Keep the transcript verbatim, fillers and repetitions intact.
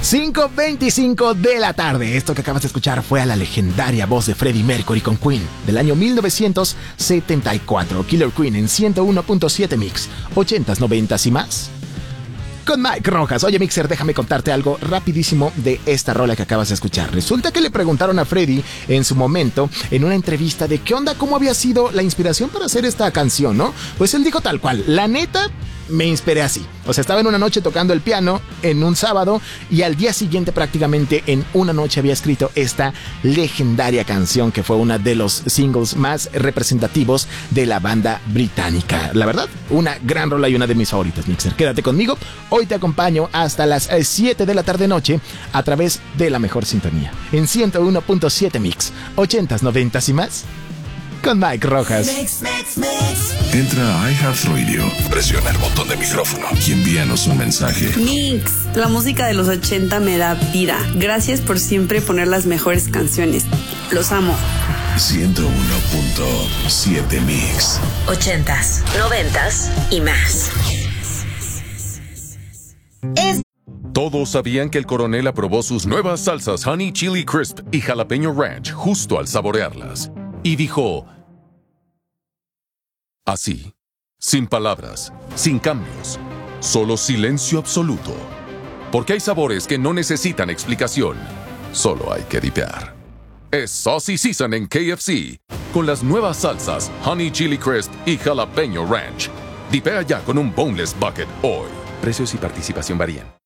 cinco veinticinco de la tarde. Esto que acabas de escuchar fue a la legendaria voz de Freddie Mercury con Queen del año mil novecientos setenta y cuatro. Killer Queen en ciento uno punto siete Mix, ochentas, noventas y más. Con Mike Rojas. Oye, Mixer, déjame contarte algo rapidísimo de esta rola que acabas de escuchar. Resulta que le preguntaron a Freddie en su momento, en una entrevista, de qué onda, cómo había sido la inspiración para hacer esta canción, ¿no? Pues él dijo tal cual: la neta, me inspiré así. O sea, estaba en una noche tocando el piano en un sábado y al día siguiente, prácticamente en una noche, había escrito esta legendaria canción que fue una de los singles más representativos de la banda británica. La verdad, una gran rola y una de mis favoritas, Mixer. Quédate conmigo. Hoy te acompaño hasta las siete de la tarde noche a través de la mejor sintonía. En ciento uno punto siete Mix, ochentas, noventas y más. Con Mike Rojas. Mix, mix, mix. Entra a iHeartRadio, presiona el botón de micrófono y envíanos un mensaje. Mix, la música de los ochenta me da vida. Gracias por siempre poner las mejores canciones. Los amo. ciento uno punto siete Mix. Ochentas, noventas y más. Es... Todos sabían que el coronel aprobó sus nuevas salsas Honey Chili Crisp y Jalapeño Ranch justo al saborearlas. Y dijo, así, sin palabras, sin cambios, solo silencio absoluto. Porque hay sabores que no necesitan explicación, solo hay que dipear. Es Saucy Season en K F C, con las nuevas salsas Honey Chili Crisp y Jalapeño Ranch. Dipea ya con un Boneless Bucket hoy. Precios y participación varían.